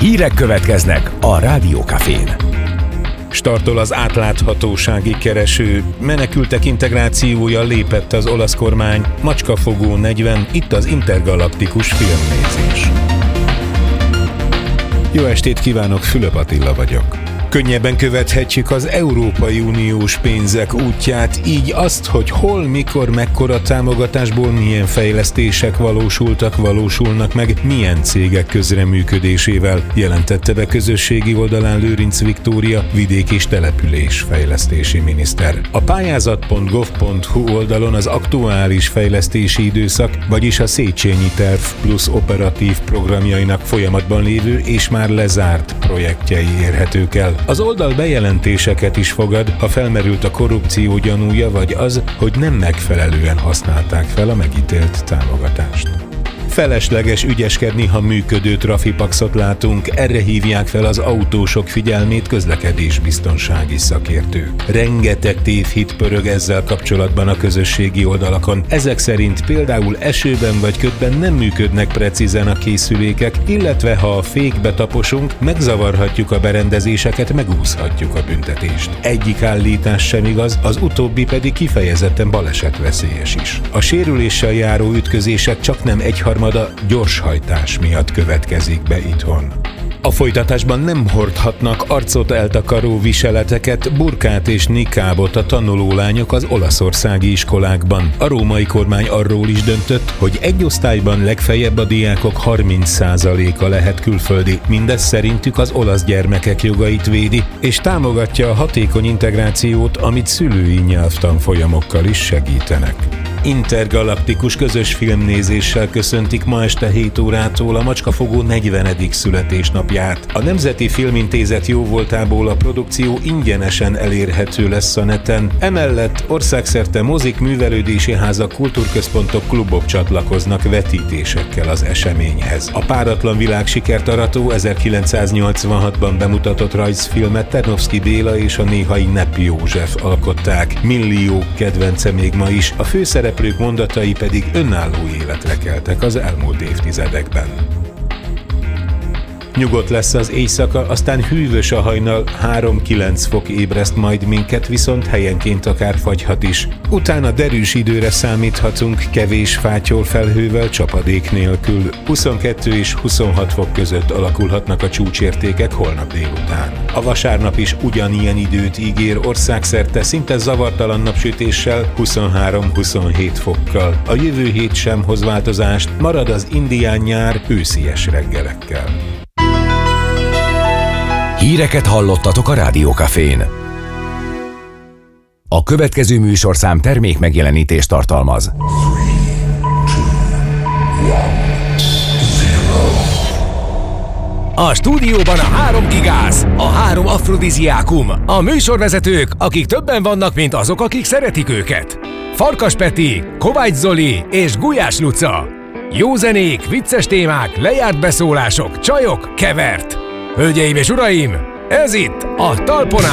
Hírek következnek a Rádió Cafén. Startol az átláthatósági kereső. Menekültek integrációja lépett az olasz kormány. Macskafogó 40, itt az intergalaktikus filmnézés. Jó estét kívánok, Fülöp Attila vagyok. Könnyebben követhetjük az Európai Uniós pénzek útját, így azt, hogy hol, mikor, mekkora támogatásból milyen fejlesztések valósulnak meg, milyen cégek közreműködésével, jelentette be közösségi oldalán Lőrinc Viktória, vidék- és településfejlesztési miniszter. A pályázat.gov.hu oldalon az aktuális fejlesztési időszak, vagyis a Széchenyi Terv plusz operatív programjainak folyamatban lévő és már lezárt projektjei érhetők el. Az oldal bejelentéseket is fogad, ha felmerült a korrupció gyanúja, vagy az, hogy nem megfelelően használták fel a megítélt támogatást. Felesleges ügyeskedni, ha működő trafipaxot látunk, erre hívják fel az autósok figyelmét közlekedésbiztonsági szakértők. Rengeteg tévhit pörög ezzel kapcsolatban a közösségi oldalakon. Ezek szerint például esőben vagy ködben nem működnek precízen a készülékek, illetve ha a fékbe taposunk, megzavarhatjuk a berendezéseket, megúszhatjuk a büntetést. Egyik állítás sem igaz, az utóbbi pedig kifejezetten balesetveszélyes is. A sérüléssel járó ütközések csaknem egyharmada gyorshajtás miatt következik be itthon. A folytatásban nem hordhatnak arcot eltakaró viseleteket, burkát és nikábot a tanulólányok az olaszországi iskolákban. A római kormány arról is döntött, hogy egy osztályban legfeljebb a diákok 30%-a lehet külföldi. Mindez szerintük az olasz gyermekek jogait védi, és támogatja a hatékony integrációt, amit szülői nyelvtanfolyamokkal is segítenek. Intergalaktikus közös filmnézéssel köszöntik ma este 7 órától a Macskafogó 40. születésnapját. A Nemzeti Filmintézet jóvoltából a produkció ingyenesen elérhető lesz a neten. Emellett országszerte mozik, művelődési házak, kultúrközpontok, klubok csatlakoznak vetítésekkel az eseményhez. A páratlan világ sikert arató 1986-ban bemutatott rajzfilmet Tarnowski Béla és a néhai Nepi József alkották. Milliók kedvence még ma is, a főszereplők mondatai pedig önálló életre keltek az elmúlt évtizedekben. Nyugodt lesz az éjszaka, aztán hűvös a hajnal, 3-9 fok ébreszt majd minket, viszont helyenként akár fagyhat is. Utána derűs időre számíthatunk, kevés fátyol felhővel, csapadék nélkül. 22 és 26 fok között alakulhatnak a csúcsértékek holnap délután. A vasárnap is ugyanilyen időt ígér országszerte, szinte zavartalan napsütéssel, 23-27 fokkal. A jövő hét sem hoz változást, marad az indián nyár őszies reggelekkel. Híreket hallottatok a Rádió Cafén. A következő műsorszám termék megjelenítést tartalmaz. A stúdióban a 3 gigász, a 3 afrodiziákum, a műsorvezetők, akik többen vannak, mint azok, akik szeretik őket. Farkas Peti, Kovács Zoli és Gulyás Luca. Jó zenék, vicces témák, lejárt beszólások, csajok, kevert. Hölgyeim és uraim, ez itt a Talpon